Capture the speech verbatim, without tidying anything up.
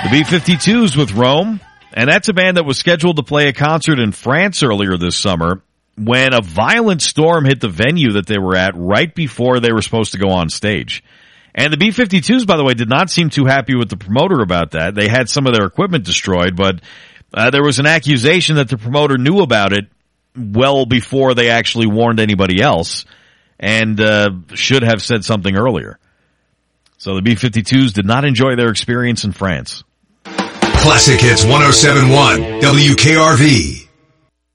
The B fifty-twos with Rome, and that's a band that was scheduled to play a concert in France earlier this summer when a violent storm hit the venue that they were at right before they were supposed to go on stage. And the B fifty-twos, by the way, did not seem too happy with the promoter about that. They had some of their equipment destroyed, but uh, there was an accusation that the promoter knew about it well before they actually warned anybody else and uh, should have said something earlier. So the B fifty-twos did not enjoy their experience in France. Classic Hits one oh seven point one W K R V.